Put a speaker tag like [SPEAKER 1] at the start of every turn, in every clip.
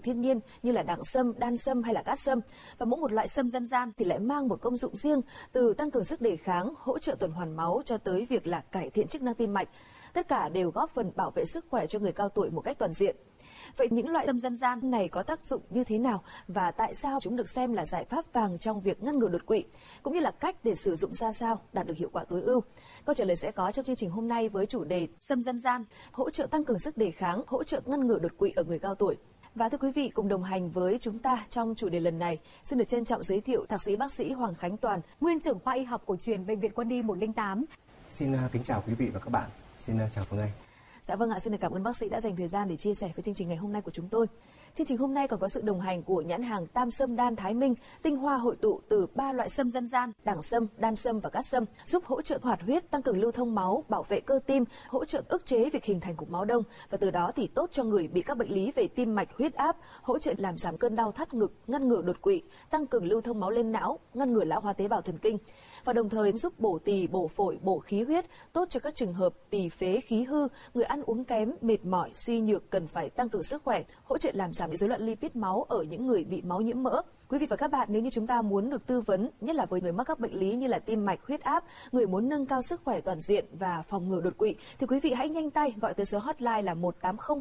[SPEAKER 1] thiên nhiên như là đẳng sâm, đan sâm hay là cát sâm. Và mỗi một loại sâm dân gian thì lại mang một công dụng riêng, từ tăng cường sức đề kháng, hỗ trợ tuần hoàn máu cho tới việc là cải thiện chức năng tim mạch. Tất cả đều góp phần bảo vệ sức khỏe cho người cao tuổi một cách toàn diện. Vậy những loại sâm dân gian này có tác dụng như thế nào và tại sao chúng được xem là giải pháp vàng trong việc ngăn ngừa đột quỵ, cũng như là cách để sử dụng ra sao đạt được hiệu quả tối ưu? Câu trả lời sẽ có trong chương trình hôm nay với chủ đề sâm dân gian hỗ trợ tăng cường sức đề kháng, hỗ trợ ngăn ngừa đột quỵ ở người cao tuổi. Và thưa quý vị, cùng đồng hành với chúng ta trong chủ đề lần này, xin được trân trọng giới thiệu Thạc sĩ bác sĩ Hoàng Khánh Toàn,
[SPEAKER 2] nguyên trưởng khoa y học cổ truyền Bệnh viện Quân y 108.
[SPEAKER 3] Xin kính chào quý vị và các bạn. Xin chào Phương Anh.
[SPEAKER 1] Dạ vâng ạ, xin được cảm ơn bác sĩ đã dành thời gian để chia sẻ với chương trình ngày hôm nay của chúng tôi. Chương trình hôm nay còn có sự đồng hành của nhãn hàng Tam Sâm Đan Thái Minh, tinh hoa hội tụ từ 3 loại sâm dân gian, đẳng sâm, đan sâm và cát sâm, giúp hỗ trợ hoạt huyết, tăng cường lưu thông máu, bảo vệ cơ tim, hỗ trợ ức chế việc hình thành cục máu đông và từ đó thì tốt cho người bị các bệnh lý về tim mạch, huyết áp, hỗ trợ làm giảm cơn đau thắt ngực, ngăn ngừa đột quỵ, tăng cường lưu thông máu lên não, ngăn ngừa lão hóa tế bào thần kinh và đồng thời giúp bổ tỳ, bổ phổi, bổ khí huyết, tốt cho các trường hợp tỳ phế khí hư, người ăn uống kém, mệt mỏi, suy nhược cần phải tăng cường sức khỏe, hỗ trợ làm giảm rối loạn lipid máu ở những người bị máu nhiễm mỡ. Quý vị và các bạn, nếu như chúng ta muốn được tư vấn, nhất là với người mắc các bệnh lý như là tim mạch, huyết áp, người muốn nâng cao sức khỏe toàn diện và phòng ngừa đột quỵ, thì quý vị hãy nhanh tay gọi tới số hotline là 1800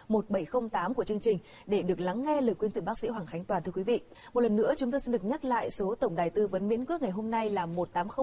[SPEAKER 1] 1708 của chương trình để được lắng nghe lời khuyên từ bác sĩ Hoàng Khánh Toàn. Thưa quý vị, một lần nữa chúng tôi xin được nhắc lại số tổng đài tư vấn miễn cước ngày hôm nay là 1800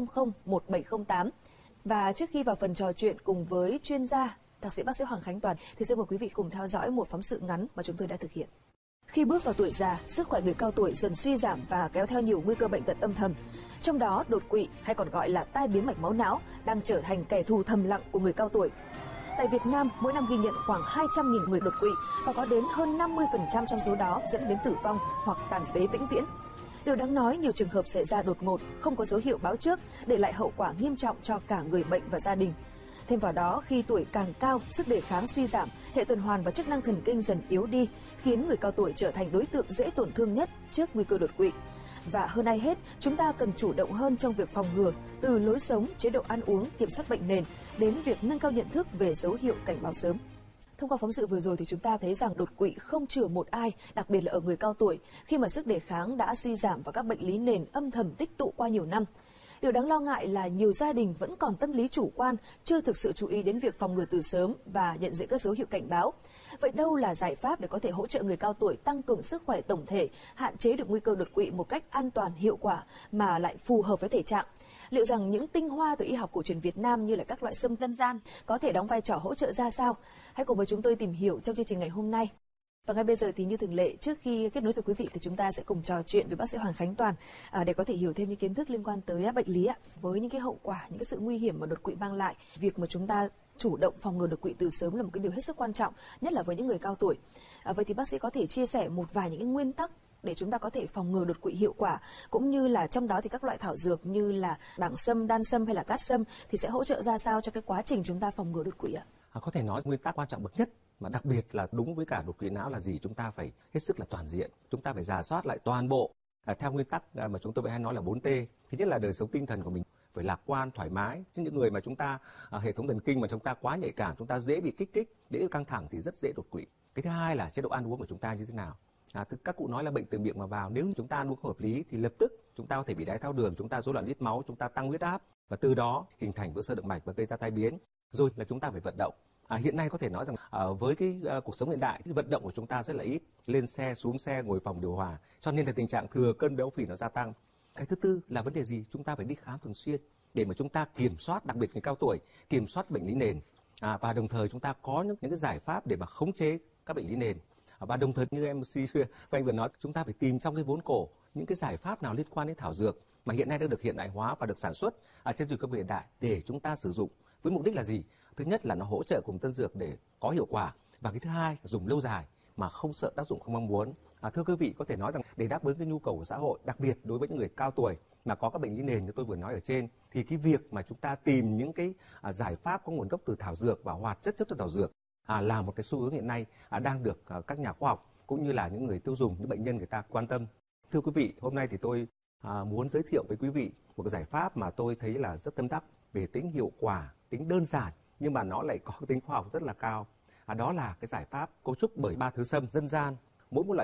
[SPEAKER 1] 1708. Và trước khi vào phần trò chuyện cùng với chuyên gia Thạc sĩ bác sĩ Hoàng Khánh Toàn thì xin mời quý vị cùng theo dõi một phóng sự ngắn mà chúng tôi đã thực hiện. Khi bước vào tuổi già, sức khỏe người cao tuổi dần suy giảm và kéo theo nhiều nguy cơ bệnh tật âm thầm. Trong đó, đột quỵ hay còn gọi là tai biến mạch máu não đang trở thành kẻ thù thầm lặng của người cao tuổi. Tại Việt Nam, mỗi năm ghi nhận khoảng 200.000 người đột quỵ và có đến hơn 50% trong số đó dẫn đến tử vong hoặc tàn phế vĩnh viễn. Điều đáng nói, nhiều trường hợp xảy ra đột ngột, không có dấu hiệu báo trước, để lại hậu quả nghiêm trọng cho cả người bệnh và gia đình. Thêm vào đó, khi tuổi càng cao, sức đề kháng suy giảm, hệ tuần hoàn và chức năng thần kinh dần yếu đi, khiến người cao tuổi trở thành đối tượng dễ tổn thương nhất trước nguy cơ đột quỵ. Và hơn ai hết, chúng ta cần chủ động hơn trong việc phòng ngừa, từ lối sống, chế độ ăn uống, kiểm soát bệnh nền, đến việc nâng cao nhận thức về dấu hiệu cảnh báo sớm. Thông qua phóng sự vừa rồi thì chúng ta thấy rằng đột quỵ không chừa một ai, đặc biệt là ở người cao tuổi, khi mà sức đề kháng đã suy giảm và các bệnh lý nền âm thầm tích tụ qua nhiều năm. Điều đáng lo ngại là nhiều gia đình vẫn còn tâm lý chủ quan, chưa thực sự chú ý đến việc phòng ngừa từ sớm và nhận diện các dấu hiệu cảnh báo. Vậy đâu là giải pháp để có thể hỗ trợ người cao tuổi tăng cường sức khỏe tổng thể, hạn chế được nguy cơ đột quỵ một cách an toàn, hiệu quả mà lại phù hợp với thể trạng? Liệu rằng những tinh hoa từ y học cổ truyền Việt Nam như là các loại sâm dân gian có thể đóng vai trò hỗ trợ ra sao? Hãy cùng với chúng tôi tìm hiểu trong chương trình ngày hôm nay. Và ngay bây giờ thì như thường lệ, trước khi kết nối với quý vị thì chúng ta sẽ cùng trò chuyện với bác sĩ Hoàng Khánh Toàn để có thể hiểu thêm những kiến thức liên quan tới bệnh lý với những cái hậu quả, những cái sự nguy hiểm mà đột quỵ mang lại. Việc mà chúng ta chủ động phòng ngừa đột quỵ từ sớm là một cái điều hết sức quan trọng, nhất là với những người cao tuổi. Vậy thì bác sĩ có thể chia sẻ một vài những cái nguyên tắc để chúng ta có thể phòng ngừa đột quỵ hiệu quả, cũng như là trong đó thì các loại thảo dược như là đẳng sâm, đan sâm hay là cát sâm thì sẽ hỗ trợ ra sao cho cái quá trình chúng ta phòng ngừa đột quỵ ạ?
[SPEAKER 3] Có thể nói nguyên tắc quan trọng bậc nhất mà đặc biệt là đúng với cả đột quỵ não là gì? Chúng ta phải hết sức là toàn diện, chúng ta phải rà soát lại toàn bộ theo nguyên tắc mà chúng tôi hay nói là 4T. Thứ nhất là đời sống tinh thần của mình phải lạc quan, thoải mái. Chứ những người mà chúng ta hệ thống thần kinh mà chúng ta quá nhạy cảm, chúng ta dễ bị kích thích, dễ căng thẳng thì rất dễ đột quỵ. Cái thứ hai là chế độ ăn uống của chúng ta như thế nào. Các cụ nói là bệnh từ miệng mà vào, nếu chúng ta ăn uống hợp lý thì lập tức chúng ta có thể bị đái tháo đường, chúng ta rối loạn lipid máu, chúng ta tăng huyết áp và từ đó hình thành vữa sơ động mạch và gây ra tai biến. Rồi là chúng ta phải vận động. Hiện nay có thể nói rằng với cái cuộc sống hiện đại thì vận động của chúng ta rất là ít, lên xe, xuống xe, ngồi phòng điều hòa, cho nên là tình trạng thừa cân béo phì nó gia tăng. Cái thứ tư là vấn đề gì? Chúng ta phải đi khám thường xuyên để mà chúng ta kiểm soát, đặc biệt người cao tuổi, kiểm soát bệnh lý nền và đồng thời chúng ta có những cái giải pháp để mà khống chế các bệnh lý nền. Và đồng thời như MC anh vừa nói, chúng ta phải tìm trong cái vốn cổ những cái giải pháp nào liên quan đến thảo dược mà hiện nay đã được hiện đại hóa và được sản xuất trên dược công nghệ hiện đại để chúng ta sử dụng với mục đích là gì? Thứ nhất là nó hỗ trợ cùng tân dược để có hiệu quả, và cái thứ hai là dùng lâu dài mà không sợ tác dụng không mong muốn. Thưa quý vị, có thể nói rằng để đáp ứng cái nhu cầu của xã hội, đặc biệt đối với những người cao tuổi mà có các bệnh lý nền như tôi vừa nói ở trên, thì cái việc mà chúng ta tìm những cái giải pháp có nguồn gốc từ thảo dược và hoạt chất từ thảo dược là một cái xu hướng hiện nay đang được các nhà khoa học cũng như là những người tiêu dùng, những bệnh nhân người ta quan tâm. Thưa quý vị, hôm nay thì tôi muốn giới thiệu với quý vị một cái giải pháp mà tôi thấy là rất tâm đắc về tính hiệu quả, tính đơn giản nhưng mà nó lại có tính khoa học rất là cao. Đó là cái giải pháp cấu trúc bởi 3 thứ sâm dân gian. Mỗi một loại